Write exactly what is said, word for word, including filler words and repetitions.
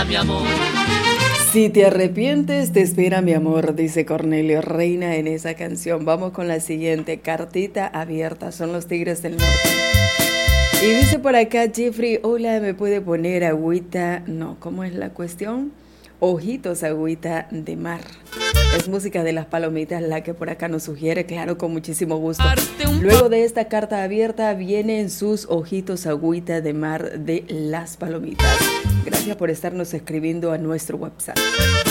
espera mi amor. Si te arrepientes, te espera mi amor, dice Cornelio Reina en esa canción. Vamos con la siguiente, cartita abierta, son los Tigres del Norte. Y dice por acá Jeffrey, hola, ¿me puede poner agüita? No, ¿cómo es la cuestión? Ojitos, agüita de mar. Es música de Las Palomitas la que por acá nos sugiere, claro, con muchísimo gusto. Luego de esta carta abierta vienen sus ojitos, agüita de mar de Las Palomitas. Gracias por estarnos escribiendo a nuestro WhatsApp.